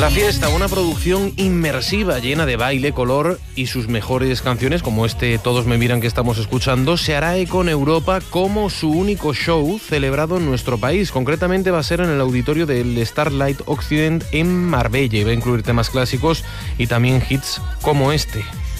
La Fiesta, una producción inmersiva, llena de baile, color y sus mejores canciones, como este Todos me miran que estamos escuchando, se hará eco en Europa como su único show celebrado en nuestro país. Concretamente va a ser en el auditorio del Starlight Occident en Marbella y va a incluir temas clásicos y también hits como este.